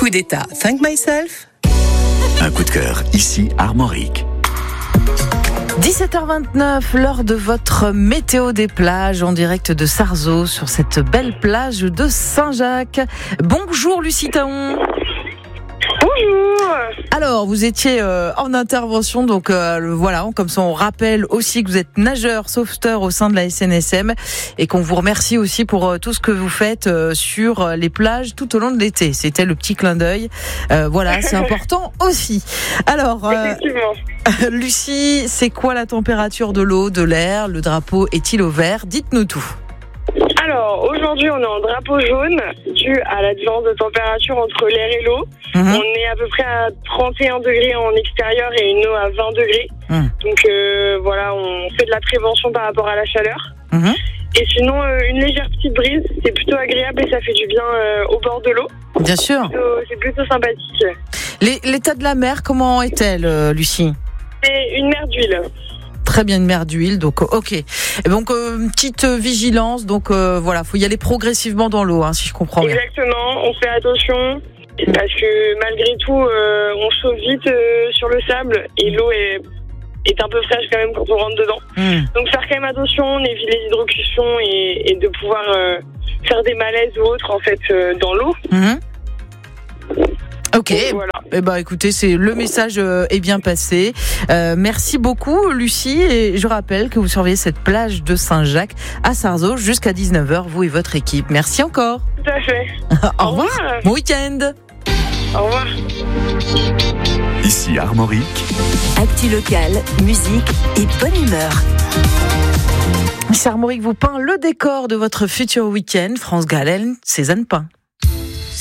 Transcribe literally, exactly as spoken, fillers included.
Coup d'état, Thank Myself. Un coup de cœur, ici Armorique. dix-sept heures vingt-neuf, l'heure de votre météo des plages en direct de Sarzeau sur cette belle plage de Saint-Jacques. Bonjour Lucie Taon. Bonjour. Alors, vous étiez euh, en intervention, donc euh, voilà, comme ça on rappelle aussi que vous êtes nageur sauveteur au sein de la S N S M et qu'on vous remercie aussi pour euh, tout ce que vous faites euh, sur les plages tout au long de l'été. C'était le petit clin d'œil. Euh, voilà, c'est important aussi. Alors, euh, Lucie, c'est quoi la température de l'eau, de l'air? Le drapeau est-il au vert? Dites-nous tout. Alors, aujourd'hui, on est en drapeau jaune, dû à la différence de température entre l'air et l'eau. Mmh. On est à peu près à trente et un degrés en extérieur et une eau à vingt degrés. Mmh. Donc, euh, voilà, on fait de la prévention par rapport à la chaleur. Mmh. Et sinon, euh, une légère petite brise, c'est plutôt agréable et ça fait du bien euh, au bord de l'eau. Bien sûr. C'est plutôt, c'est plutôt sympathique. Les, l'état de la mer, comment est-elle, euh, Lucie? C'est une mer d'huile. Très bien, une mer d'huile, donc ok. Et donc euh, une petite vigilance, donc euh, voilà, faut y aller progressivement dans l'eau, hein, si je comprends bien. Exactement, on fait attention parce que malgré tout, euh, on chauffe vite euh, sur le sable et l'eau est, est un peu fraîche quand même quand on rentre dedans. Mmh. Donc faire quand même attention, on évite les hydrocutions et, et de pouvoir euh, faire des malaises ou autres en fait euh, dans l'eau. Mmh. Ok, voilà. Eh ben, écoutez, c'est le message euh, est bien passé. Euh, merci beaucoup, Lucie. Et je rappelle que vous surveillez cette plage de Saint-Jacques à Sarzeau jusqu'à dix-neuf heures, vous et votre équipe. Merci encore. Tout à fait. Au, Au revoir. revoir. Bon week-end. Au revoir. Ici Armorique. Actu local, musique et bonne humeur. Miss Armorique vous peint le décor de votre futur week-end. France Galen, Cézanne Pain.